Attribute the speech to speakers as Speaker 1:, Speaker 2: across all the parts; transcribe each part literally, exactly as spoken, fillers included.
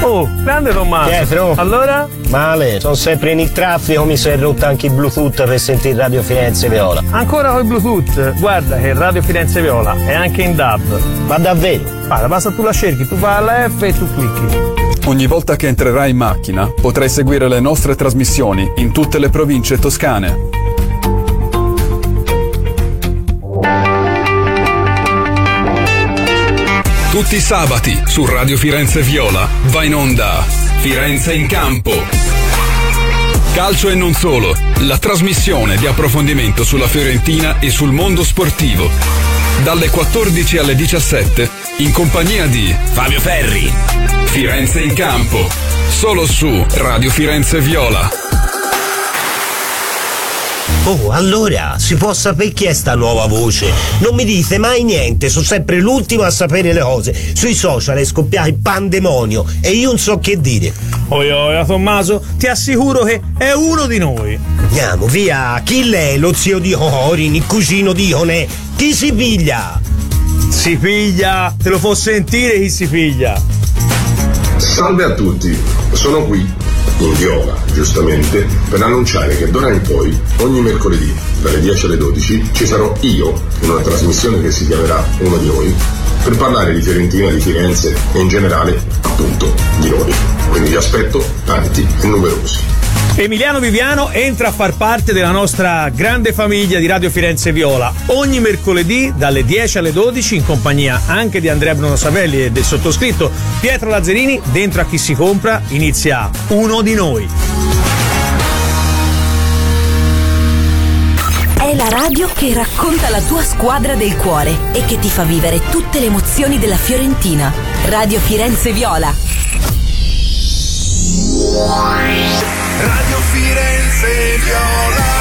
Speaker 1: Oh, grande Tommaso.
Speaker 2: Pietro.
Speaker 1: Allora?
Speaker 2: Male, sono sempre in il traffico, mi sono rotto anche il Bluetooth per sentire Radio Firenze Viola.
Speaker 1: Ancora con il Bluetooth? Guarda che Radio Firenze Viola è anche in D A B.
Speaker 2: Ma davvero?
Speaker 1: Guarda, basta tu la cerchi, tu vai alla F e tu clicchi.
Speaker 3: Ogni volta che entrerai in macchina potrai seguire le nostre trasmissioni in tutte le province toscane. Tutti i sabati su Radio Firenze Viola va in onda Firenze in campo. Calcio e non solo, la trasmissione di approfondimento sulla Fiorentina e sul mondo sportivo. Dalle quattordici alle diciassette in compagnia di Fabio Ferri. Firenze in campo, solo su Radio Firenze Viola.
Speaker 2: Oh, allora, si può sapere chi è sta nuova voce? Non mi dite mai niente, sono sempre l'ultimo a sapere le cose. Sui social è scoppiato il pandemonio e io non so che dire.
Speaker 1: Oi oi, Tommaso, ti assicuro che è uno di noi.
Speaker 2: Andiamo, via, chi lei? Lo zio di Orin, il cugino di Onè? Chi si piglia?
Speaker 1: Si piglia, te lo può sentire chi si piglia.
Speaker 4: Salve a tutti, sono qui, in Viola, giustamente, per annunciare che d'ora in poi, ogni mercoledì, dalle dieci alle dodici, ci sarò io, in una trasmissione che si chiamerà Uno di Noi, per parlare di Fiorentina, di Firenze e in generale, appunto, di noi. Quindi vi aspetto tanti e numerosi.
Speaker 1: Emiliano Viviano entra a far parte della nostra grande famiglia di Radio Firenze Viola ogni mercoledì dalle dieci alle dodici in compagnia anche di Andrea Bruno Savelli e del sottoscritto Pietro Lazzarini. Dentro a Chi si compra inizia Uno di Noi.
Speaker 5: È la radio che racconta la tua squadra del cuore e che ti fa vivere tutte le emozioni della Fiorentina. Radio Firenze Viola.
Speaker 6: Radio Firenze Viola.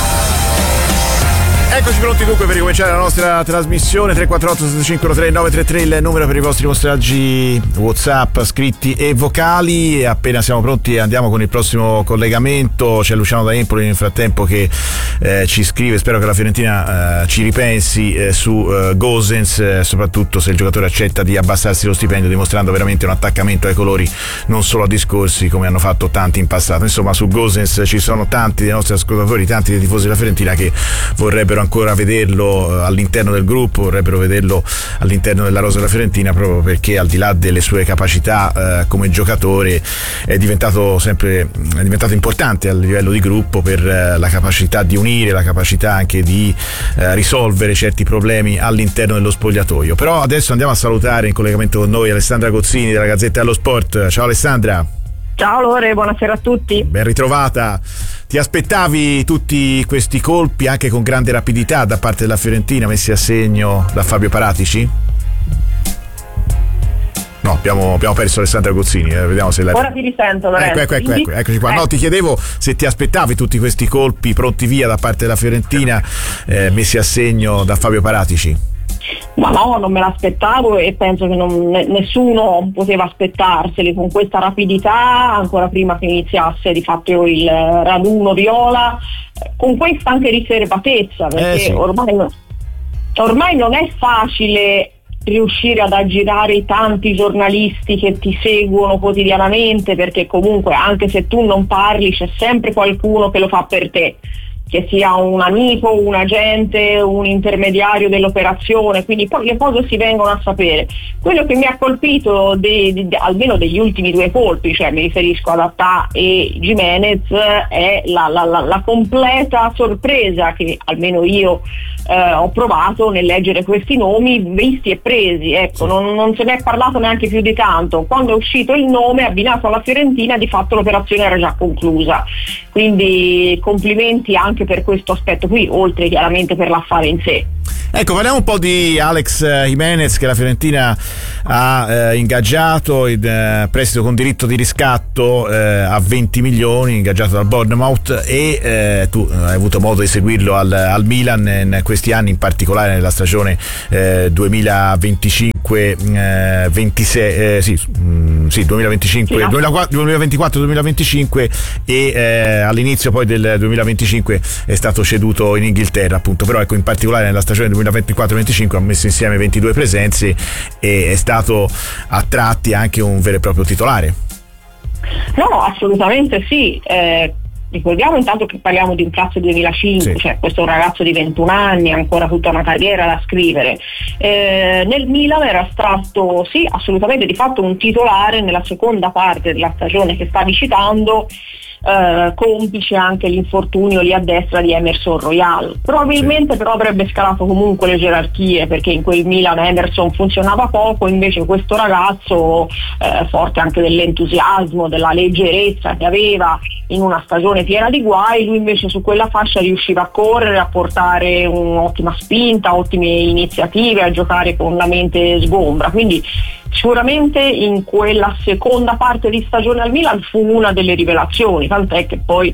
Speaker 7: Eccoci pronti dunque per ricominciare la nostra trasmissione. Tre quattro otto sette cinque tre nove tre tre il numero per i vostri messaggi WhatsApp scritti e vocali. Appena siamo pronti andiamo con il prossimo collegamento. C'è Luciano da Empoli nel frattempo che eh, ci scrive: spero che la Fiorentina eh, ci ripensi eh, su eh, Gosens, eh, soprattutto se il giocatore accetta di abbassarsi lo stipendio, dimostrando veramente un attaccamento ai colori, non solo a discorsi come hanno fatto tanti in passato. Insomma, su Gosens ci sono tanti dei nostri ascoltatori, tanti dei tifosi della Fiorentina che vorrebbero ancora vederlo all'interno del gruppo, vorrebbero vederlo all'interno della rosa della Fiorentina, proprio perché al di là delle sue capacità eh, come giocatore è diventato sempre è diventato importante a livello di gruppo per eh, la capacità di unire, la capacità anche di eh, risolvere certi problemi all'interno dello spogliatoio. Però adesso andiamo a salutare in collegamento con noi Alessandra Gozzini della Gazzetta dello Sport. Ciao Alessandra.
Speaker 8: Ciao Lore, buonasera a tutti.
Speaker 7: Ben ritrovata. Ti aspettavi tutti questi colpi anche con grande rapidità da parte della Fiorentina messi a segno da Fabio Paratici? No, abbiamo, abbiamo perso Alessandra Gozzini, eh, vediamo se la...
Speaker 8: Ora ti risento, Lorenzo.
Speaker 7: Ecco, ecco, ecco, ecco, eccoci qua. No, ti chiedevo se ti aspettavi tutti questi colpi pronti via da parte della Fiorentina eh, messi a segno da Fabio Paratici.
Speaker 8: Ma no, non me l'aspettavo e penso che non, nessuno poteva aspettarseli con questa rapidità ancora prima che iniziasse di fatto il raduno viola, con questa anche riservatezza, perché
Speaker 7: eh sì.
Speaker 8: ormai, ormai non è facile riuscire ad aggirare i tanti giornalisti che ti seguono quotidianamente, perché comunque anche se tu non parli c'è sempre qualcuno che lo fa per te, che sia un amico, un agente, un intermediario dell'operazione, quindi poi le cose si vengono a sapere. Quello che mi ha colpito de, de, de, almeno degli ultimi due colpi, cioè mi riferisco ad Attà e Gimenez, è la, la, la, la completa sorpresa che almeno io eh, ho provato nel leggere questi nomi visti e presi. Ecco, non, non se ne è parlato neanche più di tanto. Quando è uscito il nome abbinato alla Fiorentina, di fatto l'operazione era già conclusa, quindi complimenti anche anche per questo aspetto qui, oltre chiaramente per l'affare in sé.
Speaker 7: Ecco, parliamo un po' di Alex Jimenez, che la Fiorentina ha eh, ingaggiato in eh, prestito con diritto di riscatto eh, a venti milioni, ingaggiato dal Bournemouth, e eh, tu hai avuto modo di seguirlo al, al Milan in questi anni, in particolare nella stagione eh, duemilaventicinque ventisei, eh, sì, mh, sì, duemilaventicinque, sì, duemilaventiquattro duemilaventicinque e eh, all'inizio poi del duemilaventicinque è stato ceduto in Inghilterra, appunto. Però ecco, in particolare nella stagione duemilaventiquattro venticinque ha messo insieme ventidue presenze e è stato a tratti anche un vero e proprio titolare.
Speaker 8: No, no, assolutamente sì. Eh, ricordiamo intanto che parliamo di un classe duemilacinque, sì. Cioè questo è un ragazzo di ventuno anni, ancora tutta una carriera da scrivere. Eh, nel Milan era stato, sì, assolutamente di fatto un titolare nella seconda parte della stagione che stavi citando, eh, complice anche l'infortunio lì a destra di Emerson Royal. Probabilmente sì. Però avrebbe scalato comunque le gerarchie, perché in quel Milan Emerson funzionava poco, invece questo ragazzo, eh, forte anche dell'entusiasmo, della leggerezza che aveva in una stagione piena di guai, lui invece su quella fascia riusciva a correre, a portare un'ottima spinta, ottime iniziative, a giocare con la mente sgombra, quindi sicuramente in quella seconda parte di stagione al Milan fu una delle rivelazioni, tant'è che poi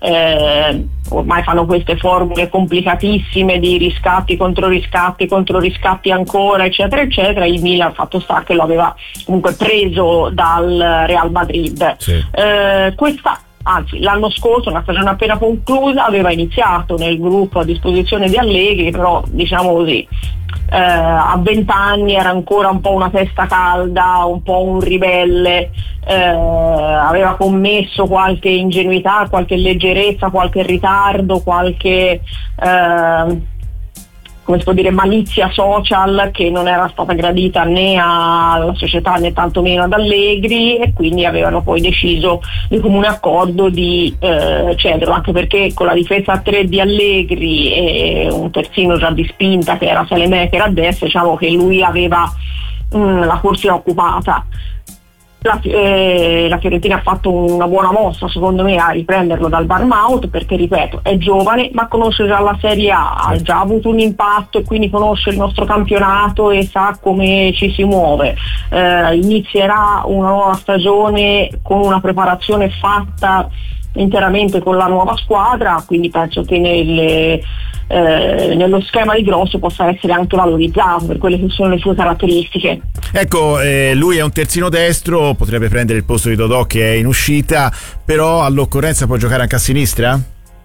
Speaker 8: eh, ormai fanno queste formule complicatissime di riscatti contro riscatti contro riscatti ancora, eccetera eccetera. Il Milan, fatto sta che lo aveva comunque preso dal Real Madrid. Sì. Eh, questa Anzi, l'anno scorso, una stagione appena conclusa, aveva iniziato nel gruppo a disposizione di Allegri, però diciamo così, eh, a vent'anni era ancora un po' una testa calda, un po' un ribelle, eh, aveva commesso qualche ingenuità, qualche leggerezza, qualche ritardo, qualche eh, come si può dire, malizia social che non era stata gradita né alla società né tantomeno ad Allegri, e quindi avevano poi deciso di comune accordo di eh, cederlo, anche perché con la difesa a tre di Allegri e un terzino già di spinta che era Salemaker a destra, diciamo che lui aveva mh, la corsia occupata. La, eh, la Fiorentina ha fatto una buona mossa secondo me a riprenderlo dal burnout, perché ripeto è giovane ma conosce già la Serie A, ha già avuto un impatto e quindi conosce il nostro campionato e sa come ci si muove. Eh, inizierà una nuova stagione con una preparazione fatta interamente con la nuova squadra, quindi penso che nelle, eh, nello schema di Grosso possa essere anche valorizzato per quelle che sono le sue caratteristiche.
Speaker 7: Ecco, eh, lui è un terzino destro, potrebbe prendere il posto di Dodò che è in uscita, però all'occorrenza può giocare anche a sinistra?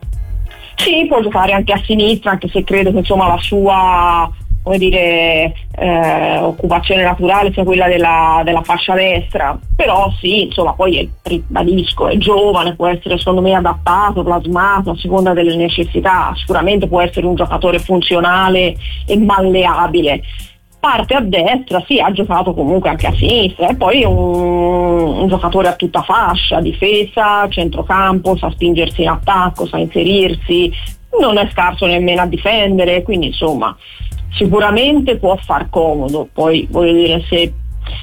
Speaker 8: Sì, può giocare anche a sinistra, anche se credo che insomma la sua, come dire, eh, occupazione naturale sia quella della, della fascia destra, però sì, insomma poi è, ribadisco, è giovane, può essere secondo me adattato, plasmato a seconda delle necessità, sicuramente può essere un giocatore funzionale e malleabile. Parte a destra, sì, ha giocato comunque anche a sinistra, e poi è un, un giocatore a tutta fascia, difesa, centrocampo, sa spingersi in attacco, sa inserirsi, non è scarso nemmeno a difendere, quindi insomma sicuramente può far comodo. Poi voglio dire, se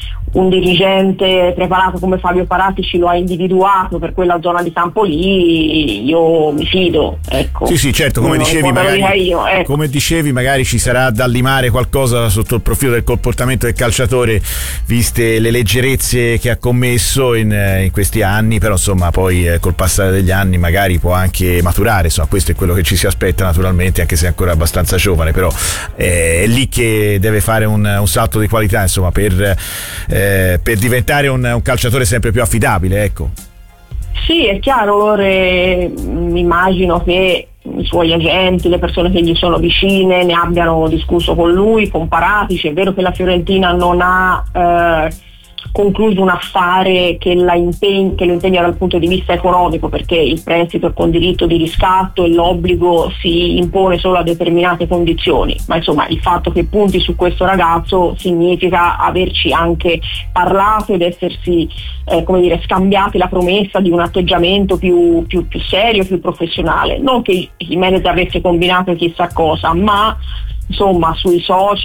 Speaker 8: un dirigente preparato come Fabio Paratici lo ha individuato per quella zona di campo lì, io mi fido, ecco.
Speaker 7: Sì, sì, certo, come dicevi, magari, io, ecco. come dicevi magari ci sarà da limare qualcosa sotto il profilo del comportamento del calciatore, viste le leggerezze che ha commesso in, in questi anni, però insomma poi eh, col passare degli anni magari può anche maturare, insomma questo è quello che ci si aspetta naturalmente, anche se è ancora abbastanza giovane, però eh, è lì che deve fare un, un salto di qualità, insomma, per eh, per diventare un, un calciatore sempre più affidabile, ecco.
Speaker 8: Sì, è chiaro, mi immagino che i suoi agenti, le persone che gli sono vicine ne abbiano discusso con lui, con Paratici. È vero che la Fiorentina non ha eh, concluso un affare che, la impegna, che lo impegna dal punto di vista economico, perché il prestito è con diritto di riscatto e l'obbligo si impone solo a determinate condizioni, ma insomma il fatto che punti su questo ragazzo significa averci anche parlato ed essersi eh, come dire, scambiati la promessa di un atteggiamento più, più, più serio, più professionale. Non che Jimenez avesse combinato chissà cosa, ma insomma sui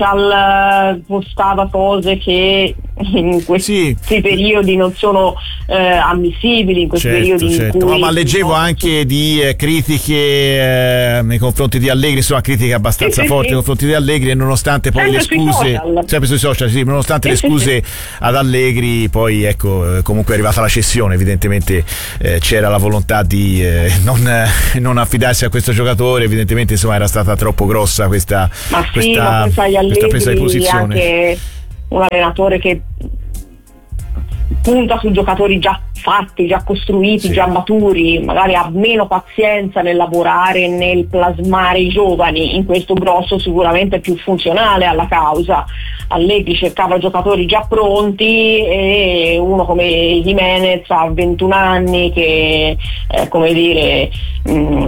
Speaker 8: social eh, postava cose che in questi sì. periodi non sono eh, ammissibili, in questi
Speaker 7: certo,
Speaker 8: periodi
Speaker 7: certo.
Speaker 8: in cui
Speaker 7: ma, ma leggevo no, anche di eh, critiche eh, nei confronti di Allegri, insomma critiche abbastanza sì, forti sì, nei confronti di Allegri, e nonostante poi sempre le scuse sui sempre sui social, sì, nonostante sì, le scuse sì, ad Allegri, poi ecco comunque è arrivata la cessione, evidentemente eh, c'era la volontà di eh, non, eh, non affidarsi a questo giocatore, evidentemente insomma era stata troppo grossa questa
Speaker 8: Ma sì,
Speaker 7: questa,
Speaker 8: ma sai, Allegri
Speaker 7: questa presa di posizione.
Speaker 8: È anche un allenatore che punta su giocatori già fatti, già costruiti, sì. già maturi, magari ha meno pazienza nel lavorare, nel plasmare i giovani. In questo Grosso sicuramente è più funzionale alla causa. Allegri cercava giocatori già pronti e uno come Jimenez ha ventuno anni che eh, come dire mh,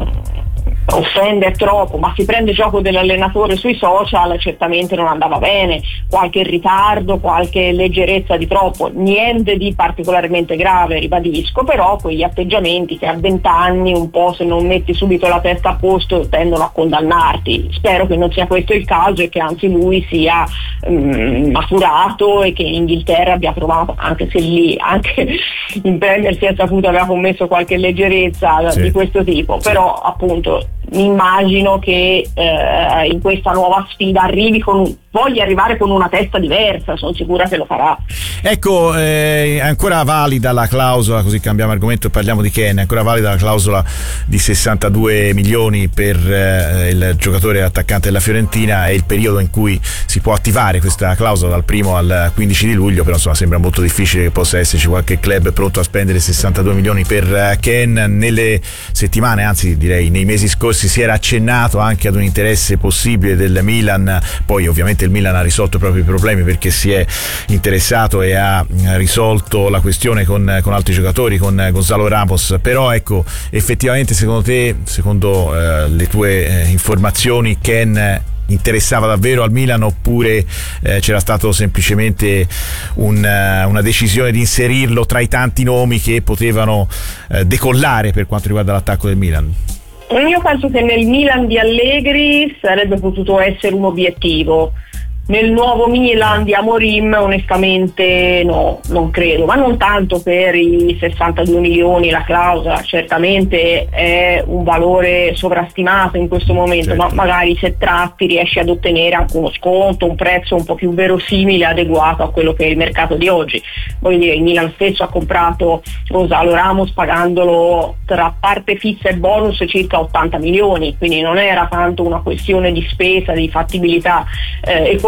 Speaker 8: offende troppo, ma si prende gioco dell'allenatore sui social, certamente non andava bene, qualche ritardo, qualche leggerezza di troppo, niente di particolarmente grave, ribadisco, però quegli atteggiamenti che a venti anni un po', se non metti subito la testa a posto, tendono a condannarti. Spero che non sia questo il caso e che anzi lui sia um, maturato e che in Inghilterra abbia provato, anche se lì anche in Premier si è saputo aveva commesso qualche leggerezza sì. di questo tipo, però appunto immagino che eh, in questa nuova sfida arrivi con voglia arrivare con una testa diversa, sono sicura che lo farà.
Speaker 7: Ecco, è eh, ancora valida la clausola, così cambiamo argomento e parliamo di Ken, è ancora valida la clausola di sessantadue milioni per eh, il giocatore attaccante della Fiorentina, è il periodo in cui si può attivare questa clausola dal primo al quindici di luglio, però insomma sembra molto difficile che possa esserci qualche club pronto a spendere sessantadue milioni per Ken. Nelle settimane, anzi direi nei mesi scorsi, si era accennato anche ad un interesse possibile del Milan, poi ovviamente il Milan ha risolto i propri problemi perché si è interessato e ha risolto la questione con, con altri giocatori, con Gonzalo Ramos, però ecco, effettivamente secondo te, secondo eh, le tue eh, informazioni, Ken interessava davvero al Milan oppure eh, c'era stato semplicemente un, uh, una decisione di inserirlo tra i tanti nomi che potevano eh, decollare per quanto riguarda l'attacco del Milan?
Speaker 8: Io penso che nel Milan di Allegri sarebbe potuto essere un obiettivo. Nel nuovo Milan di Amorim onestamente no, non credo, ma non tanto per i sessantadue milioni, la clausola certamente è un valore sovrastimato in questo momento, certo. ma magari se tratti riesci ad ottenere anche uno sconto, un prezzo un po' più verosimile, adeguato a quello che è il mercato di oggi. Voglio dire, il Milan stesso ha comprato Gonzalo Ramos pagandolo tra parte fissa e bonus circa ottanta milioni, quindi non era tanto una questione di spesa, di fattibilità eh, economica,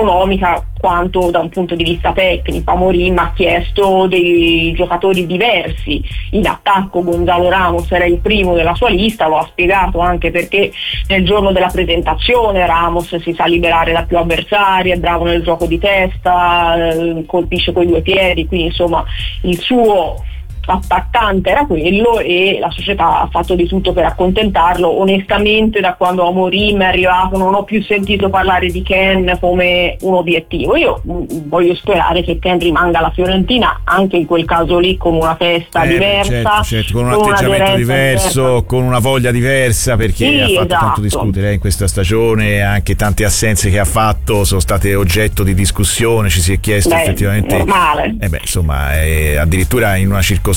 Speaker 8: quanto da un punto di vista tecnico. Amorim ha chiesto dei giocatori diversi in attacco. Gonzalo Ramos era il primo della sua lista, lo ha spiegato anche perché nel giorno della presentazione Ramos si sa liberare da più avversari, è bravo nel gioco di testa, colpisce coi due piedi, quindi insomma il suo attaccante era quello e la società ha fatto di tutto per accontentarlo. Onestamente da quando Amorim è arrivato non ho più sentito parlare di Ken come un obiettivo. Io mh, voglio sperare che Ken rimanga alla Fiorentina anche in quel caso lì con una testa eh, diversa,
Speaker 7: certo, certo, con un
Speaker 8: con
Speaker 7: atteggiamento diverso,
Speaker 8: diversa.
Speaker 7: Con una voglia diversa, perché
Speaker 8: sì,
Speaker 7: ha fatto
Speaker 8: esatto.
Speaker 7: tanto discutere eh, in questa stagione, anche tante assenze che ha fatto sono state oggetto di discussione, ci si è chiesto
Speaker 8: Beh,
Speaker 7: effettivamente
Speaker 8: normale.
Speaker 7: Eh beh, insomma eh, addirittura in una circostanza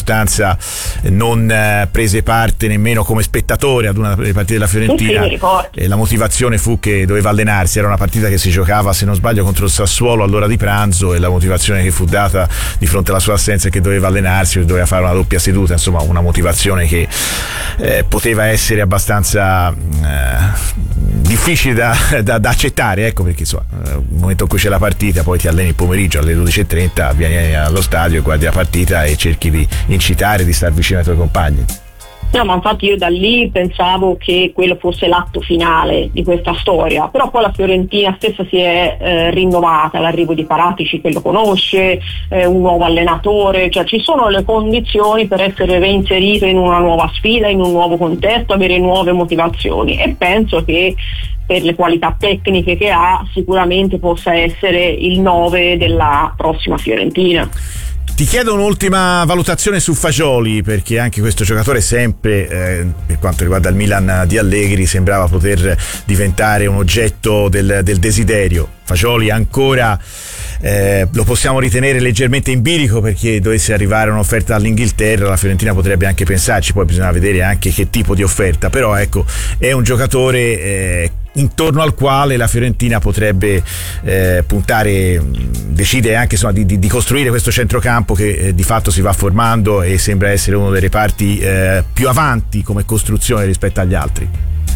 Speaker 7: non eh, prese parte nemmeno come spettatore ad una delle partite della Fiorentina.
Speaker 8: Sì, sì,
Speaker 7: e la motivazione fu che doveva allenarsi, era una partita che si giocava se non sbaglio contro il Sassuolo all'ora di pranzo, e la motivazione che fu data di fronte alla sua assenza è che doveva allenarsi, che doveva fare una doppia seduta, insomma una motivazione che eh, poteva essere abbastanza eh, difficile da, da, da accettare, ecco, perché insomma nel momento in cui c'è la partita poi ti alleni il pomeriggio alle dodici e trenta, vieni allo stadio, guardi la partita e cerchi di incitare, di star vicino ai tuoi compagni.
Speaker 8: No, ma infatti io da lì pensavo che quello fosse l'atto finale di questa storia, però poi la Fiorentina stessa si è eh, rinnovata, l'arrivo di Paratici che lo conosce, eh, un nuovo allenatore, cioè ci sono le condizioni per essere reinserito in una nuova sfida, in un nuovo contesto, avere nuove motivazioni, e penso che per le qualità tecniche che ha sicuramente possa essere il nove della prossima Fiorentina.
Speaker 7: Ti chiedo un'ultima valutazione su Fagioli, perché anche questo giocatore sempre eh, per quanto riguarda il Milan di Allegri sembrava poter diventare un oggetto del, del desiderio. Fagioli ancora eh, lo possiamo ritenere leggermente in bilico, perché dovesse arrivare un'offerta dall'Inghilterra la Fiorentina potrebbe anche pensarci, poi bisogna vedere anche che tipo di offerta, però ecco è un giocatore eh, intorno al quale la Fiorentina potrebbe eh, puntare, decide anche insomma, di, di, di costruire questo centrocampo che eh, di fatto si va formando e sembra essere uno dei reparti eh, più avanti come costruzione rispetto agli altri.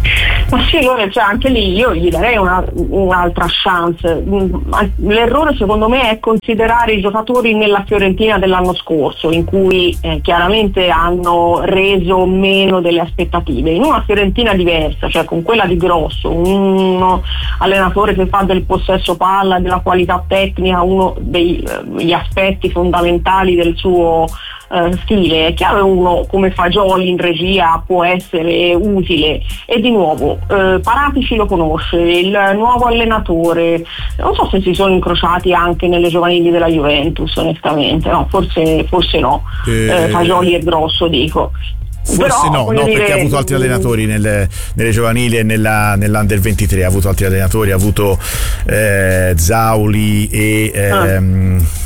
Speaker 8: Ma sì, allora, cioè, anche lì io gli darei una, un'altra chance. L'errore secondo me è considerare i giocatori nella Fiorentina dell'anno scorso, in cui eh, chiaramente hanno reso meno delle aspettative, in una Fiorentina diversa, cioè con quella di Grosso, un allenatore che fa del possesso palla, della qualità tecnica, uno degli aspetti fondamentali del suo Uh, stile. È chiaro che uno come Fagioli in regia può essere utile, e di nuovo uh, Paratici lo conosce, il nuovo allenatore, non so se si sono incrociati anche nelle giovanili della Juventus, onestamente, no, forse, forse no, eh... uh, Fagioli e Grosso dico.
Speaker 7: Forse
Speaker 8: Però,
Speaker 7: no, no
Speaker 8: dire,
Speaker 7: perché ha avuto altri allenatori nelle, nelle giovanili e nella, nell'Under ventitré, ha avuto altri allenatori, ha avuto eh, Zauli e ehm, ah.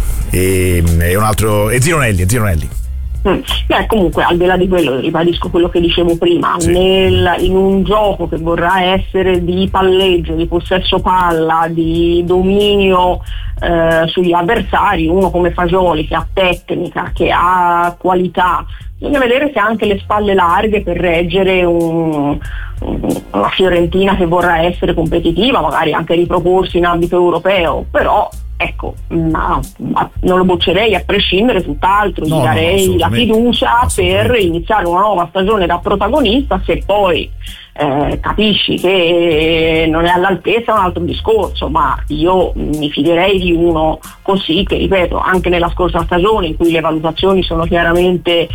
Speaker 7: E, e un altro e Zironelli, e Zironelli.
Speaker 8: Mm. Beh, comunque al di là di quello ribadisco quello che dicevo prima, sì. Nel, in un gioco che vorrà essere di palleggio, di possesso palla, di dominio eh, sugli avversari, uno come Fagioli che ha tecnica, che ha qualità, bisogna vedere se ha anche le spalle larghe per reggere un, un, una Fiorentina che vorrà essere competitiva, magari anche riproporsi in ambito europeo, però ecco, ma, ma non lo boccerei a prescindere, tutt'altro,
Speaker 7: no,
Speaker 8: gli darei
Speaker 7: no,
Speaker 8: la fiducia per iniziare una nuova stagione da protagonista. Se poi eh, capisci che non è all'altezza è un altro discorso, ma io mi fiderei di uno così, che ripeto, anche nella scorsa stagione in cui le valutazioni sono chiaramente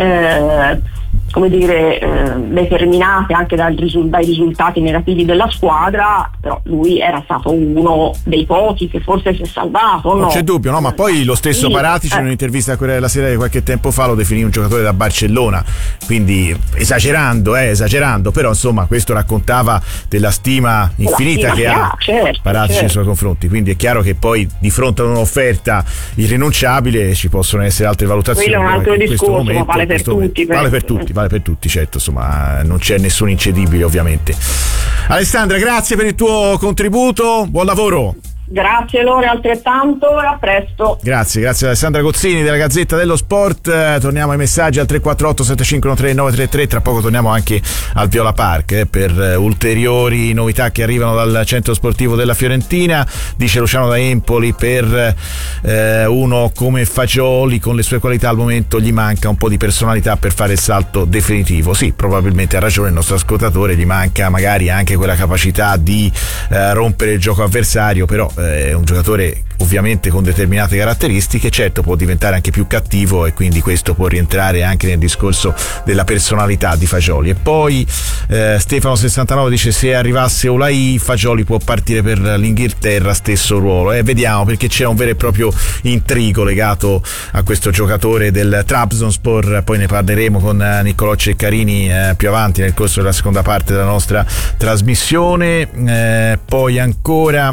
Speaker 8: eh, come dire eh, determinate anche dal risul- dai risultati negativi della squadra, però lui era stato uno dei pochi che forse si è salvato.
Speaker 7: Non
Speaker 8: no?
Speaker 7: c'è dubbio, no? Ma poi lo stesso
Speaker 8: sì,
Speaker 7: Paratici
Speaker 8: eh.
Speaker 7: in un'intervista a Corriere della Sera di qualche tempo fa lo definì un giocatore da Barcellona, quindi esagerando, eh, esagerando, però insomma questo raccontava della stima infinita
Speaker 8: stima
Speaker 7: che ha,
Speaker 8: ha certo,
Speaker 7: Paratici
Speaker 8: certo.
Speaker 7: nei suoi confronti, quindi è chiaro che poi di fronte ad un'offerta irrinunciabile ci possono essere altre valutazioni.
Speaker 8: Quello è un altro discorso,
Speaker 7: momento,
Speaker 8: ma vale per tutti.
Speaker 7: Vale per tutti, vale per tutti, certo, insomma non c'è nessun incedibile ovviamente. Alessandra, grazie per il tuo contributo, buon lavoro.
Speaker 8: Grazie Lore, altrettanto, e a presto.
Speaker 7: Grazie, grazie ad Alessandra Gozzini della Gazzetta dello Sport. Eh, torniamo ai messaggi al tre quattro otto sette cinque uno tre nove tre tre. Tra poco torniamo anche al Viola Park eh, per eh, ulteriori novità che arrivano dal centro sportivo della Fiorentina. Dice Luciano da Empoli, per eh, uno come Fagioli con le sue qualità al momento gli manca un po' di personalità per fare il salto definitivo. Sì, probabilmente ha ragione il nostro ascoltatore, gli manca magari anche quella capacità di eh, rompere il gioco avversario, però è un giocatore ovviamente con determinate caratteristiche, certo può diventare anche più cattivo e quindi questo può rientrare anche nel discorso della personalità di Fagioli. E poi eh, Stefano sessantanove dice: se arrivasse Olai, Fagioli può partire per l'Inghilterra, stesso ruolo. Eh, vediamo, perché c'è un vero e proprio intrigo legato a questo giocatore del Trabzonspor, poi ne parleremo con Niccolò Ceccarini eh, più avanti nel corso della seconda parte della nostra trasmissione. Eh, poi ancora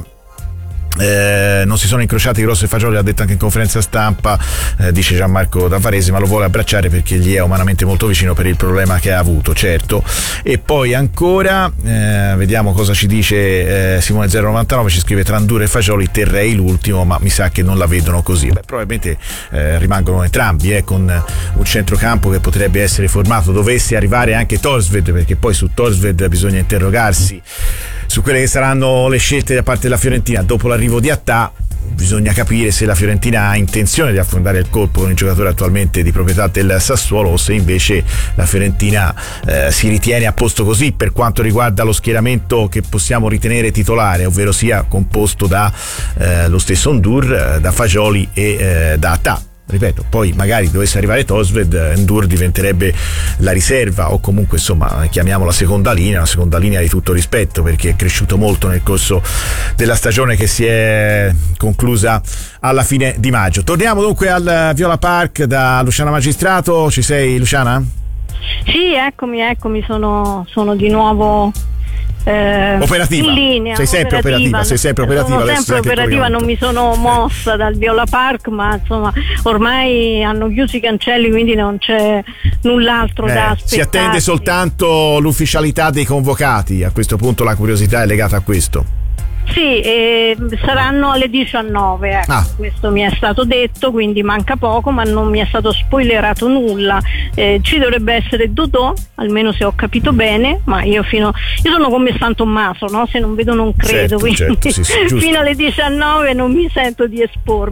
Speaker 7: Eh, non si sono incrociati Grosso e Fagioli, l'ha detto anche in conferenza stampa, eh, dice Gianmarco D'Avarese, ma lo vuole abbracciare perché gli è umanamente molto vicino per il problema che ha avuto, certo. E poi ancora eh, vediamo cosa ci dice eh, Simone zero novantanove, ci scrive: tra Ndur e Fagioli terrei l'ultimo, ma mi sa che non la vedono così. Beh, probabilmente eh, rimangono entrambi eh, con un centrocampo che potrebbe essere formato, dovesse arrivare anche Thorstvedt, perché poi su Thorstvedt bisogna interrogarsi su quelle che saranno le scelte da parte della Fiorentina dopo l'arrivo di Attà. Bisogna capire se la Fiorentina ha intenzione di affrontare il colpo con il giocatore attualmente di proprietà del Sassuolo, o se invece la Fiorentina eh, si ritiene a posto così per quanto riguarda lo schieramento che possiamo ritenere titolare, ovvero sia composto da eh, lo stesso Ndur, da Fagioli e eh, da Attà. Ripeto, poi magari dovesse arrivare Thorstvedt, Ndur diventerebbe la riserva, o comunque insomma chiamiamola seconda linea, una seconda linea di tutto rispetto, perché è cresciuto molto nel corso della stagione che si è conclusa alla fine di maggio. Torniamo dunque al Viola Park da Luciana Magistrato. Ci sei, Luciana?
Speaker 9: Sì, eccomi, eccomi, sono, sono di nuovo Eh,
Speaker 7: operativa,
Speaker 9: in linea,
Speaker 7: sei sempre operativa, operativa sei sempre operativa,
Speaker 9: sono sempre operativa, non mi sono mossa dal Viola Park, ma insomma ormai hanno chiuso i cancelli, quindi non c'è null'altro
Speaker 7: eh,
Speaker 9: da aspettare.
Speaker 7: Si attende soltanto l'ufficialità dei convocati, a questo punto la curiosità è legata a questo.
Speaker 9: Sì, eh, saranno alle diciannove, ecco. ah. Questo mi è stato detto, quindi manca poco, ma non mi è stato spoilerato nulla. eh, ci dovrebbe essere Dodò, almeno se ho capito bene, ma io fino io sono come San Tommaso, no? Se non vedo non credo,
Speaker 7: certo,
Speaker 9: quindi
Speaker 7: certo, sì, sì,
Speaker 9: fino alle diciannove non mi sento di espormi.